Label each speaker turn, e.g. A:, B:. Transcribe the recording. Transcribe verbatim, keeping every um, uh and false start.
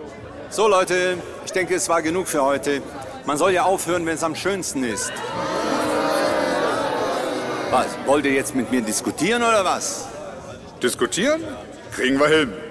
A: So Leute, ich denke, es war genug für heute. Man soll ja aufhören, wenn es am schönsten ist. Was, wollt ihr jetzt mit mir diskutieren oder was?
B: Diskutieren? Kriegen wir hin.